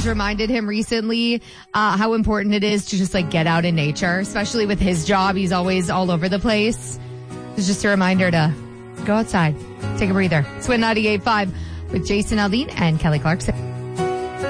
has reminded him recently how important it is to just like get out in nature, especially with his job. He's always all over the place. It's just a reminder to go outside, take a breather. Swin 98.5 with Jason Aldean and Kelly Clarkson.